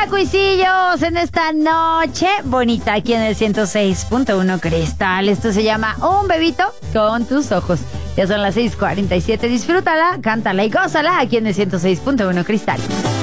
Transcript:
cuisillos en esta noche bonita aquí en el 106.1 Cristal. Esto se llama Un bebito con tus ojos. Ya son las 6:47. Disfrútala, cántala y gózala aquí en el 106.1 Cristal.